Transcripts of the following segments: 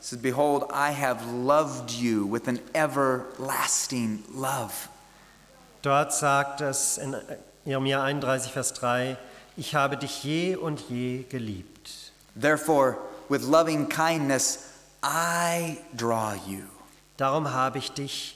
It says, "Behold, I have loved you with an everlasting love." Dort sagt es in Jeremia 31, Vers 3, ich habe dich je und je geliebt. Therefore, with loving kindness, I draw you. Darum habe ich dich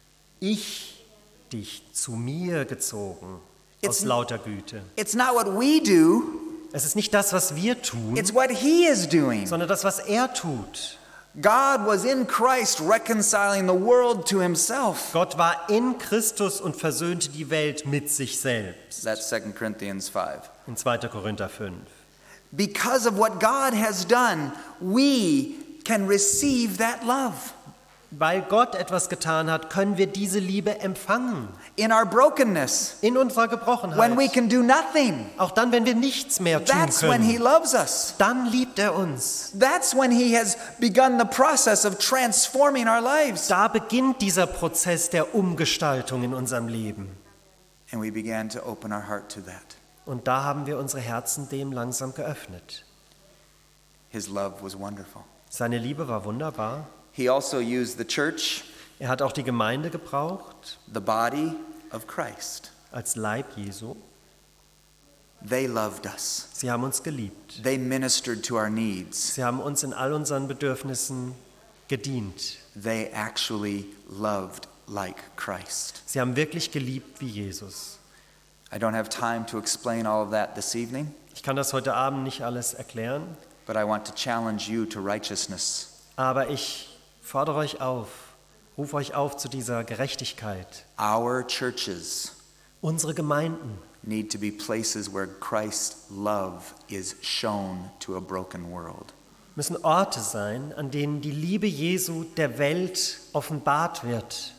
zu mir gezogen, aus lauter Güte. It's not what we do, Es ist nicht das, was wir tun, it's what he is doing. sondern das, was er tut. God was in Christ reconciling the world to himself. Gott war in Christus und versöhnte die Welt mit sich selbst. That's 2 Corinthians 5. In 2. Korinther 5. Because of what God has done, we can receive that love. Weil Gott etwas getan hat, können wir diese Liebe empfangen. In our brokenness, In unserer when we Gebrochenheit. can do nothing, Auch dann, wenn wir nichts mehr tun that's when he können. loves us. Dann liebt er uns. That's when he has begun the process of transforming our lives. Da beginnt dieser Prozess der Umgestaltung in unserem Leben. And we began to open our heart to that. Und da haben wir unsere Herzen dem langsam geöffnet. His love was wonderful. Seine Liebe war wunderbar. He also used the church, Er hat auch die Gemeinde gebraucht the body of Christ. als Leib Jesu. They loved us. Sie haben uns geliebt. They ministered to our needs. Sie haben uns in all unseren Bedürfnissen gedient. They actually loved like Christ. Sie haben wirklich geliebt wie Jesus. I don't have time to explain all of that this evening, Ich kann das heute Abend nicht alles erklären, but I want to challenge you to righteousness. aber ich fordere euch auf, rufe euch auf zu dieser Gerechtigkeit. Our churches Unsere Gemeinden need to be places where Christ's love is shown to a broken world. müssen Orte sein, an denen die Liebe Jesu der Welt offenbart wird.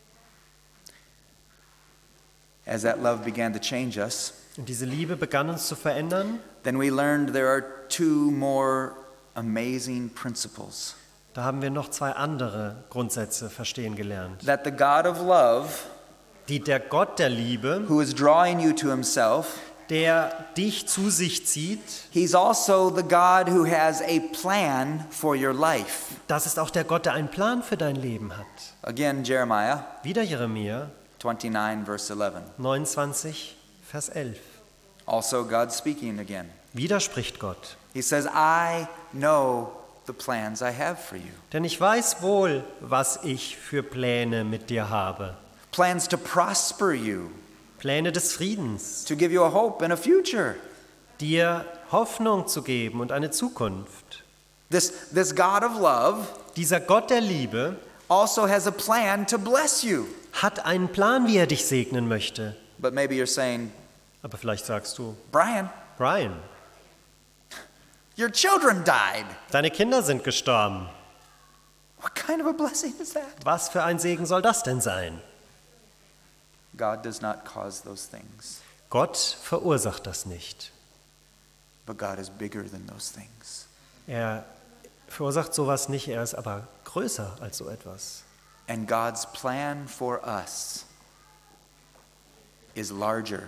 As that love began to change us, Und diese Liebe begann uns zu verändern. then we learned there are two more amazing principles. Da haben wir noch 2 andere Grundsätze verstehen gelernt. That the God of love, Die der Gott der Liebe, who is drawing you to himself, der dich zu sich zieht, he's also the God who has a plan for your life. das ist auch der Gott, der einen Plan für dein Leben hat. Again, Jeremiah Wieder Jeremia 29, verse 11. 29, Vers 11. Also God speaking again. Wieder spricht Gott. He says, I know the plans I have for you. Denn ich weiß wohl, was ich für Pläne mit dir habe. Plans to prosper you, Pläne des Friedens, to give you a hope and a future. dir Hoffnung zu geben und eine Zukunft. This God of love Dieser Gott der Liebe also has a plan to bless you. hat einen Plan, wie er dich segnen möchte. But maybe you're saying, Aber vielleicht sagst du, Brian, Brian, your children died. deine Kinder sind gestorben. What kind of a blessing is that? Was für ein Segen soll das denn sein? God does not cause those things, Gott verursacht das nicht. but God is bigger than those things. Er verursacht sowas nicht, er ist aber größer als so etwas. And God's plan for us is larger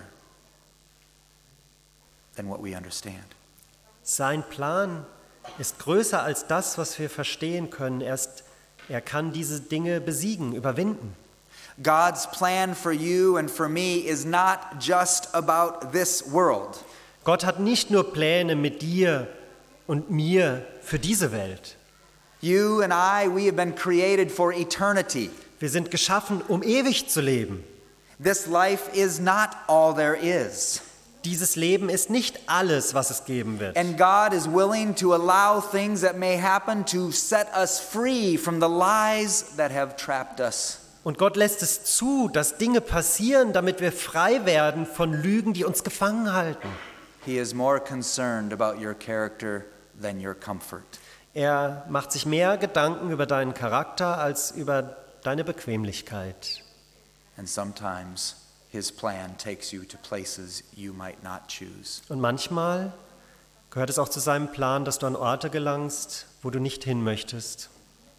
than what we understand. Sein Plan ist größer als das, was wir verstehen können. Er kann diese Dinge besiegen, überwinden. God's plan for you and for me is not just about this world. Gott hat nicht nur Pläne mit dir und mir für diese Welt. You and I, we have been created for eternity. Wir sind geschaffen, um ewig zu leben. This life is not all there is. Dieses Leben ist nicht alles, was es geben wird. And God is willing to allow things that may happen to set us free from the lies that have trapped us. Und Gott lässt es zu, dass Dinge passieren, damit wir frei werden von Lügen, die uns gefangen halten. He is more concerned about your character than your comfort. Er macht sich mehr Gedanken über deinen Charakter als über deine Bequemlichkeit. And sometimes his plan takes you to places you might not choose. Und manchmal gehört es auch zu seinem Plan, dass du an Orte gelangst, wo du nicht hin möchtest.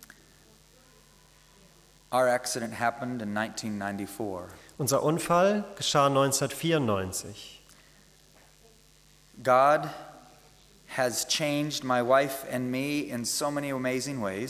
Our accident happened in 1994. Unser Unfall geschah 1994. God has changed my wife and me in so many amazing ways.